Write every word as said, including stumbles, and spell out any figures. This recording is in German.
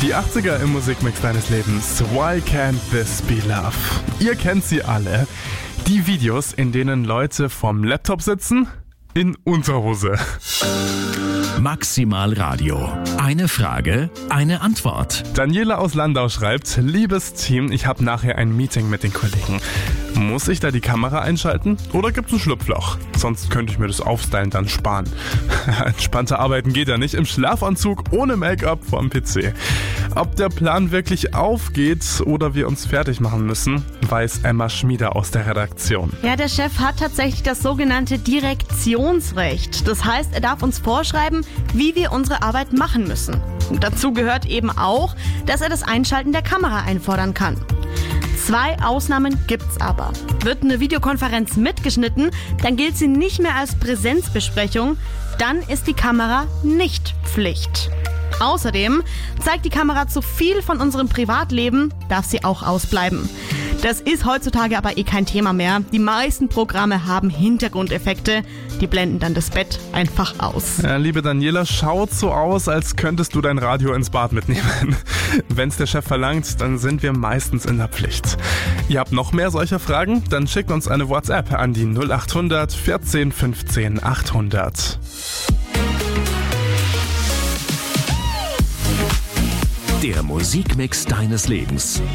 Die achtziger im Musikmix deines Lebens. Why can't this be love? Ihr kennt sie alle. Die Videos, in denen Leute vorm Laptop sitzen, in Unterhose. Maximal Radio. Eine Frage, eine Antwort. Daniela aus Landau schreibt: Liebes Team, ich habe nachher ein Meeting mit den Kollegen. Muss ich da die Kamera einschalten oder gibt es ein Schlupfloch? Sonst könnte ich mir das Aufstylen dann sparen. Entspannter arbeiten geht ja nicht im Schlafanzug ohne Make-up vorm P C. Ob der Plan wirklich aufgeht oder wir uns fertig machen müssen, weiß Emma Schmieder aus der Redaktion. Ja, der Chef hat tatsächlich das sogenannte Direktionsrecht. Das heißt, er darf uns vorschreiben, wie wir unsere Arbeit machen müssen. Und dazu gehört eben auch, dass er das Einschalten der Kamera einfordern kann. Zwei Ausnahmen gibt's aber. Wird eine Videokonferenz mitgeschnitten, dann gilt sie nicht mehr als Präsenzbesprechung, dann ist die Kamera nicht Pflicht. Außerdem zeigt die Kamera zu viel von unserem Privatleben, darf sie auch ausbleiben. Das ist heutzutage aber eh kein Thema mehr. Die meisten Programme haben Hintergrundeffekte, die blenden dann das Bett einfach aus. Ja, liebe Daniela, schaut so aus, als könntest du dein Radio ins Bad mitnehmen. Wenn's der Chef verlangt, dann sind wir meistens in der Pflicht. Ihr habt noch mehr solcher Fragen? Dann schickt uns eine WhatsApp an die null acht hundert vierzehn fünfzehn achthundert. Der Musikmix deines Lebens.